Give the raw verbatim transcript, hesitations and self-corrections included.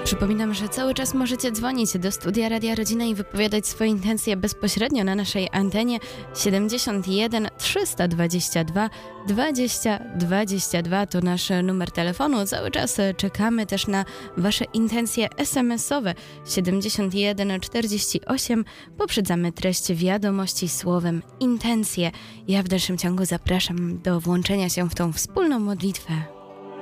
Przypominam, że cały czas możecie dzwonić do Studia Radia Rodzina i wypowiadać swoje intencje bezpośrednio na naszej antenie siedemdziesiąt jeden trzysta dwadzieścia dwa dwadzieścia dwadzieścia dwa to nasz numer telefonu. Cały czas czekamy też na wasze intencje es em esowe siedemdziesiąt jeden czterdzieści osiem. Poprzedzamy treść wiadomości słowem intencje. Ja w dalszym ciągu zapraszam do włączenia się w tą wspólną modlitwę.